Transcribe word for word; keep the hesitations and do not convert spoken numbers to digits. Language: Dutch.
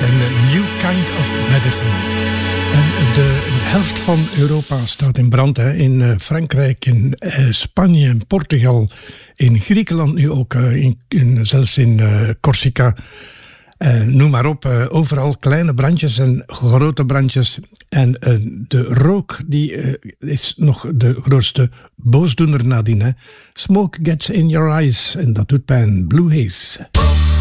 en New Kind of Medicine. En de helft van Europa staat in brand. Hè. In Frankrijk, in uh, Spanje, in Portugal, in Griekenland nu ook, uh, in, in, zelfs in uh, Corsica. Uh, noem maar op, uh, overal kleine brandjes en grote brandjes. En uh, de rook die, uh, is nog de grootste boosdoener nadien. Hè. Smoke gets in your eyes en dat doet pijn. Blue Haze.